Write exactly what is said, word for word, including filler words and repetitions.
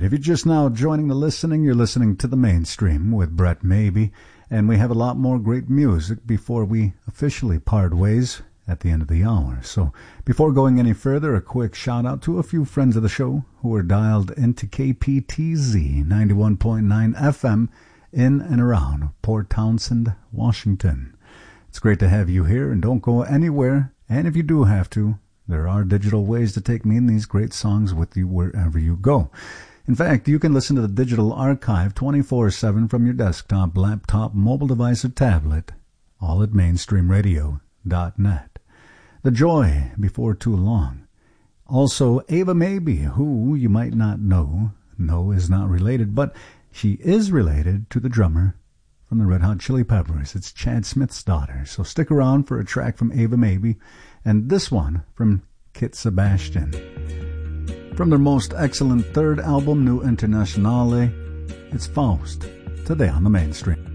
If you're just now joining the listening, you're listening to The Mainstream with Brett Maybe, and we have a lot more great music before we officially part ways at the end of the hour. So before going any further, a quick shout out to a few friends of the show who are dialed into K P T Z ninety-one point nine F M in and around Port Townsend, Washington. It's great to have you here, and don't go anywhere. And if you do have to, there are digital ways to take me and these great songs with you wherever you go. In fact, you can listen to the digital archive twenty-four seven from your desktop, laptop, mobile device, or tablet, all at mainstream radio dot net. The Joy, Before Too Long. Also, Ava Maybe, who you might not know, no is not related, but she is related to the drummer from the Red Hot Chili Peppers. It's Chad Smith's daughter. So stick around for a track from Ava Maybe, and this one from Kit Sebastian. From their most excellent third album, New Internationale, it's Faust, today on The Mainstream.